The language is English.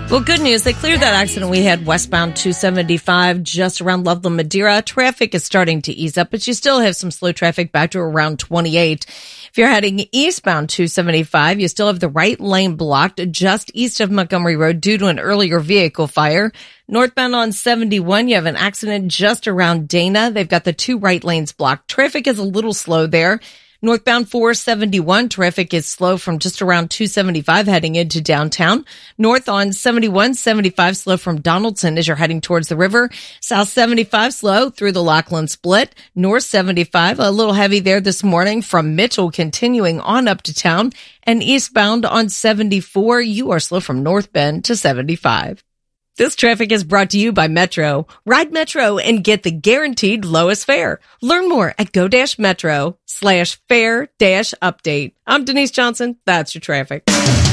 Well, good news. They cleared that accident we had westbound 275 just around Loveland, Madeira. Traffic is starting to ease up, but you still have some slow traffic back to around 28. If you're heading eastbound 275, you still have the right lane blocked just east of Montgomery Road due to an earlier vehicle fire. Northbound on 71, you have an accident just around Dana. They've got the two right lanes blocked. Traffic is a little slow there. Northbound 471, traffic is slow from just around 275 heading into downtown. North on 71, 75 slow from Donaldson as you're heading towards the river. South 75 slow through the Lachlan Split. North 75, a little heavy there this morning from Mitchell continuing on up to town. And eastbound on 74, you are slow from North Bend to 75. This traffic is brought to you by Metro. Ride Metro and get the guaranteed lowest fare. Learn more at go-metro/fare-update. I'm Denise Johnson. That's your traffic.